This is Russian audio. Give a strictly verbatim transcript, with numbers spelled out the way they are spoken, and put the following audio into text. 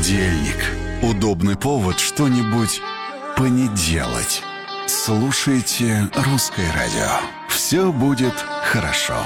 Понедельник. Удобный повод что-нибудь понеделать. Слушайте «Русское радио». Все будет хорошо.